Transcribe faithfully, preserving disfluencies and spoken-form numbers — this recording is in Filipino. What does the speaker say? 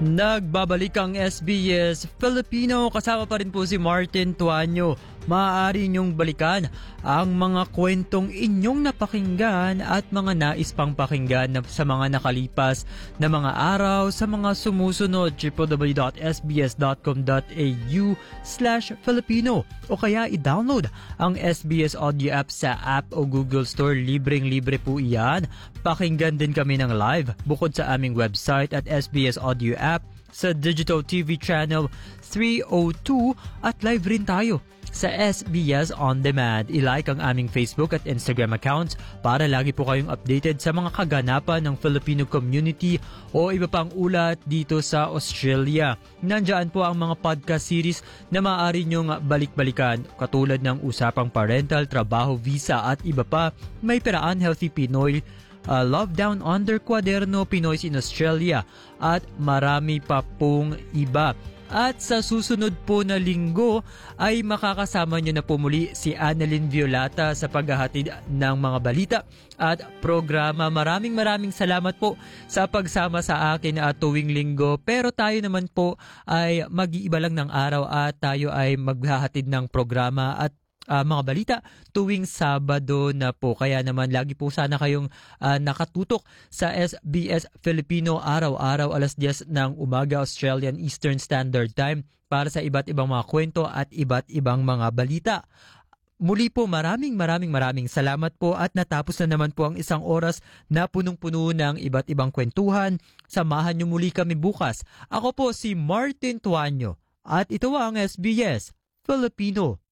Nagbabalik ang S B S Filipino, kasama pa rin po si Martin Tuanyo. Maaari niyong balikan ang mga kwentong inyong napakinggan at mga nais pang pakinggan na sa mga nakalipas na mga araw sa mga sumusunod w w w dot s b s dot com dot a u slash Filipino o kaya i-download ang S B S Audio app sa App o Google Store. Libreng-libre po iyan. Pakinggan din kami ng live bukod sa aming website at S B S Audio app sa Digital T V Channel three oh two at live rin tayo sa S B S On Demand. I-like ang aming Facebook at Instagram accounts para lagi po kayong updated sa mga kaganapan ng Filipino community o iba pang ulat dito sa Australia. Nandiyan po ang mga podcast series na maaari nyong balik-balikan katulad ng Usapang Parental, Trabaho, Visa at iba pa. May Peraan Healthy Pinoy, Uh, Love Down Under, Kwaderno, Pinoys in Australia at marami pa pong iba. At sa susunod po na linggo ay makakasama nyo na po muli si Annalyn Violata sa paghahatid ng mga balita at programa. Maraming maraming salamat po sa pagsama sa akin at tuwing linggo. Pero tayo naman po ay mag-iiba lang ng araw at tayo ay maghahatid ng programa at Uh, mga balita tuwing Sabado na po. Kaya naman lagi po sana kayong uh, nakatutok sa S B S Filipino araw-araw alas diyes ng umaga Australian Eastern Standard Time para sa iba't ibang mga kwento at iba't ibang mga balita. Muli po maraming maraming maraming salamat po at natapos na naman po ang isang oras na punong-puno ng iba't ibang kwentuhan. Samahan niyo muli kami bukas. Ako po si Martin Tuanyo at ito ang S B S Filipino.